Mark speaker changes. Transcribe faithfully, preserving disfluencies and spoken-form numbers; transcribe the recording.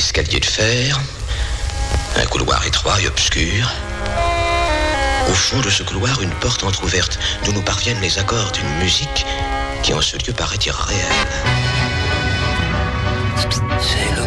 Speaker 1: escalier de fer, un couloir étroit et obscur. Au fond de ce couloir, une porte entr'ouverte d'où nous parviennent les accords d'une musique qui en ce lieu paraît irréelle.